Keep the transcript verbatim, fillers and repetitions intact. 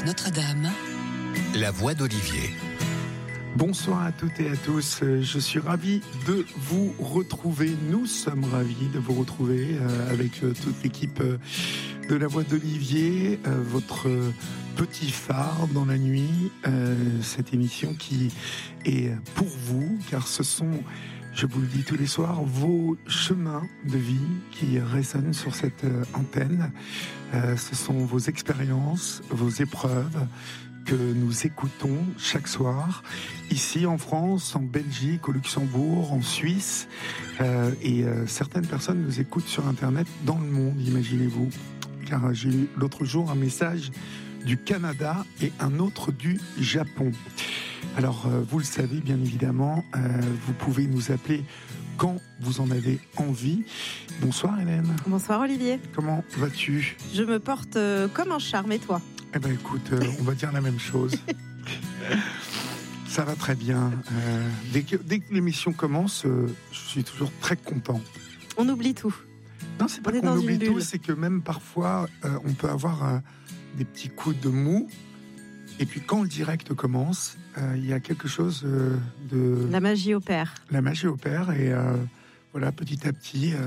France Notre-Dame, la voix d'Olivier. Bonsoir à toutes et à tous, je suis ravi de vous retrouver, nous sommes ravis de vous retrouver avec toute l'équipe de la voix d'Olivier, votre petit phare dans la nuit, cette émission qui est pour vous, car ce sont, je vous le dis tous les soirs, vos chemins de vie qui résonnent sur cette antenne, ce sont vos expériences, vos épreuves, que nous écoutons chaque soir, ici en France, en Belgique, au Luxembourg, en Suisse, euh, et euh, certaines personnes nous écoutent sur Internet dans le monde, imaginez-vous. Car j'ai eu l'autre jour un message du Canada et un autre du Japon. Alors, euh, vous le savez bien évidemment, euh, vous pouvez nous appeler quand vous en avez envie. Bonsoir Hélène. Bonsoir Olivier. Comment vas-tu ? Je me porte euh, comme un charme, et toi ? Eh ben écoute, euh, on va dire la même chose. Ça va très bien. Euh, dès que, dès que l'émission commence, euh, je suis toujours très content. On oublie tout. Non, c'est pas on qu'on oublie tout, c'est que même parfois, euh, on peut avoir euh, des petits coups de mou. Et puis quand le direct commence, euh, il y a quelque chose euh, de... La magie opère. La magie opère et euh, voilà, petit à petit... Euh,